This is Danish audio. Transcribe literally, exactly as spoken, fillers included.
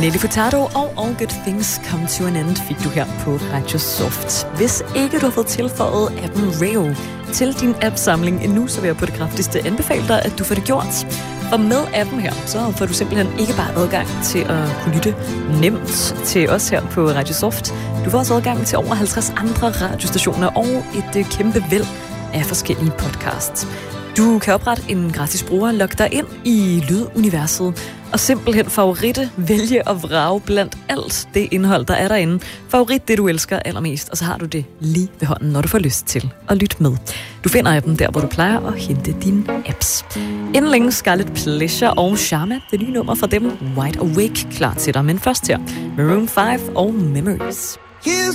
Nelly Furtado og All Good Things Come to an End fik du her på Radio Soft. Hvis ikke du har fået tilføjet appen Reo til din app-samling endnu, så vil jeg på det kraftigste anbefale dig, at du får det gjort. Og med appen her, så får du simpelthen ikke bare adgang til at kunne lytte nemt til os her på Radio Soft. Du får også adgang til over halvtreds andre radiostationer og et kæmpe væld af forskellige podcasts. Du kan oprette en gratis bruger, logge dig ind i lyduniverset og simpelthen favoritte, vælge og vrage blandt alt det indhold, der er derinde. Favorit det, du elsker allermest, og så har du det lige ved hånden, når du får lyst til at lytte med. Du finder appen der, hvor du plejer at hente dine apps. Inden længe Scarlet Pleasure og Sharma, det nye nummer fra dem, Wide Awake, klar til dig. Men først her, Maroon five og Memories.